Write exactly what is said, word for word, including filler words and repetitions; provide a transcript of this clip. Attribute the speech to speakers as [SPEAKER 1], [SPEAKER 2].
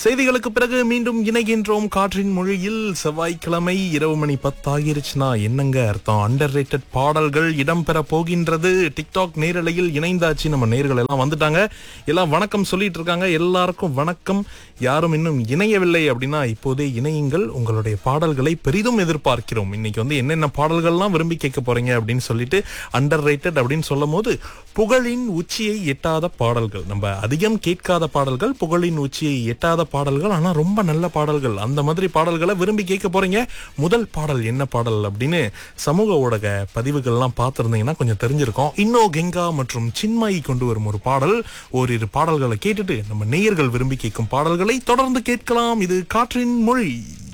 [SPEAKER 1] செய்திகளுக்கு பிறகு மீண்டும் இணைகின்றோம் காற்றின் மொழியில். செவ்வாய்க்கிழமை இரவு மணி பத்தாகிருச்சுனா என்னங்க அர்த்தம்? அண்டர் ரேட்டட் பாடல்கள் இடம்பெற போகின்றது. டிக்டாக் நேரலையில் இணைந்தாச்சு. நம்ம நேர்கள் எல்லாம் வந்துட்டாங்க, எல்லாம் வணக்கம் சொல்லிட்டு இருக்காங்க. எல்லாருக்கும் வணக்கம். யாரும் இன்னும் இணையவில்லை அப்படின்னா இப்போதே இணையுங்கள். உங்களுடைய பாடல்களை பெரிதும் எதிர்பார்க்கிறோம். இன்னைக்கு வந்து என்னென்ன பாடல்கள்லாம் விரும்பி கேட்க போறீங்க அப்படின்னு சொல்லிட்டு, அண்டர் ரேட்டட் அப்படின்னு சொல்லும் போது புகழின் உச்சியை எட்டாத பாடல்கள், நம்ம அதிகம் கேட்காத பாடல்கள், புகழின் உச்சியை எட்டாத பாடல்கள், ஆனா ரொம்ப நல்ல பாடல்கள், அந்த மாதிரி பாடல்களை விரும்பி கேட்க போறீங்க. முதல் பாடல் என்ன பாடல் அப்படின்னு சமூக ஊடக பதிவுகள்லாம் பார்த்திருந்தீங்கன்னா கொஞ்சம் தெரிஞ்சிருக்கும். இன்னோ கெங்கா மற்றும் சின்மயி கொண்டு வரும் ஒரு பாடல். ஓரிரு பாடல்களை கேட்டுட்டு நம்ம நேயர்கள் விரும்பி கேட்கும் பாடல்களை தொடர்ந்து கேட்கலாம். இது காற்றின் மொழி.